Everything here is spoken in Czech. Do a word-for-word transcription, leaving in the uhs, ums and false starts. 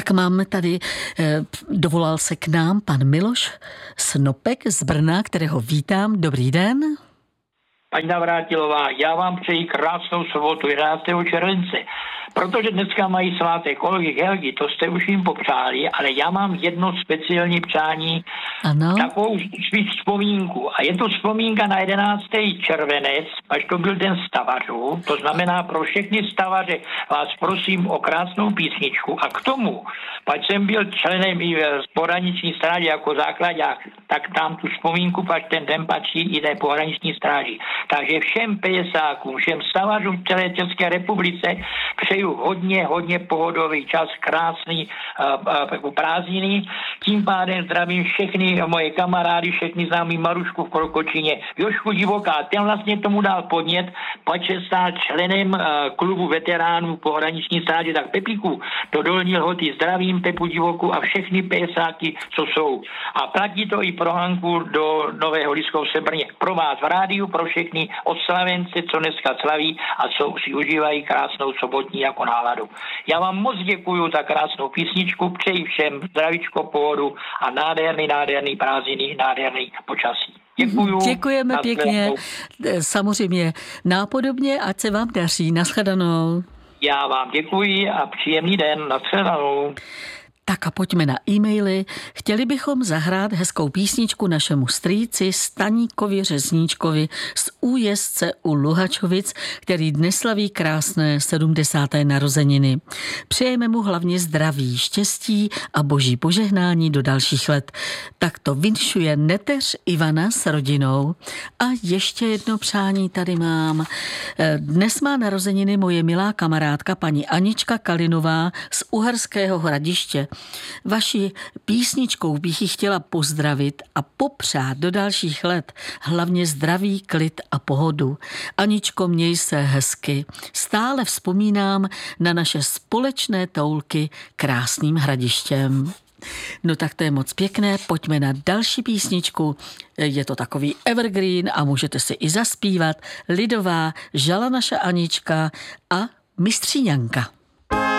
Tak máme tady, eh, dovolal se k nám pan Miloš Snopek z Brna, kterého vítám. Dobrý den. Paní Navrátilová, já vám přeji krásnou sobotu jedenáctého července. Protože dneska mají svátek Olgy Helgy, to jste už jim popřáli, ale já mám jedno speciální přání, Ano. takovou svých vzpomínku. A je to vzpomínka na jedenáctého červenec, až to byl den stavařů. To znamená pro všechny stavaře vás prosím o krásnou písničku. A k tomu, pač jsem byl členem i v pohraniční stráži jako základák, tak tam tu vzpomínku pač ten den patří i té pohraniční stráži. Takže všem pesákům, všem stavařům v celé České republice přeju hodně, hodně pohodový čas, krásný uh, uh, prázdniny. Tím pádem zdravím všechny moje kamarády, všechny známí Marušku v Krokočině, Jošku Divoká, ten vlastně tomu dal podnět, pač se stál členem uh, klubu veteránů pohraniční stráže, tak Pepíku do Dolní Lhoty zdravím Pepu Divoku a všechny pesáky, co jsou. A platí to i pro Hanku do Nového Liskov v Brně. Pro vás v rádiu, pro všechny oslavence, co dneska slaví a co si užívají krásnou sobotní jako náladu. Já vám moc děkuju za krásnou písničku, přeji všem zdravíčko, pohodu a nádherný, nádherný prázdniny, nádherný počasí. Děkuju. Děkujeme pěkně. Samozřejmě nápodobně, ať se vám daří. Naschledanou. Já vám děkuji a příjemný den. Naschledanou. Tak a pojďme na e-maily. Chtěli bychom zahrát hezkou písničku našemu strýci Staníkovi Řezníčkovi z Újezdce u Luhačovic, který dnes slaví krásné sedmdesáté narozeniny. Přejeme mu hlavně zdraví, štěstí a boží požehnání do dalších let. Tak to vinšuje neteř Ivana s rodinou. A ještě jedno přání tady mám. Dnes má narozeniny moje milá kamarádka paní Anička Kalinová z Uherského Hradiště. Vaši písničkou bych ji chtěla pozdravit a popřát do dalších let hlavně zdraví, klid a pohodu. Aničko, měj se hezky. Stále vzpomínám na naše společné toulky krásným Hradištěm. No tak to je moc pěkné, pojďme na další písničku. Je to takový evergreen a můžete si i zaspívat. Lidová, Žala naša Anička a Mistříňanka.